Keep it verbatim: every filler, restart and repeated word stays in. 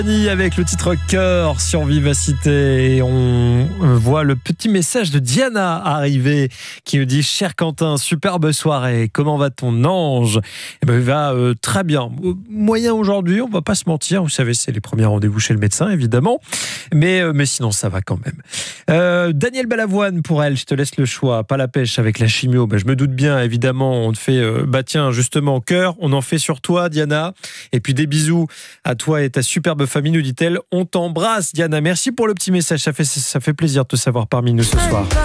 Avec le titre Cœur sur Vivacité, et on voit le petit message de Diana arriver qui nous dit: cher Quentin, superbe soirée, comment va ton ange? Eh ben, il va euh, très bien, moyen aujourd'hui, on va pas se mentir, vous savez, c'est les premiers rendez-vous chez le médecin évidemment, mais, euh, mais sinon ça va quand même. euh, Daniel Balavoine, pour elle, je te laisse le choix. Pas la pêche avec la chimio, ben, je me doute bien évidemment, on te fait euh, bah tiens justement Cœur, on en fait sur toi Diana, et puis des bisous à toi et ta superbe famille, nous dit-elle. On t'embrasse Diana, merci pour le petit message, ça fait, ça fait plaisir de te savoir parmi nous ce soir.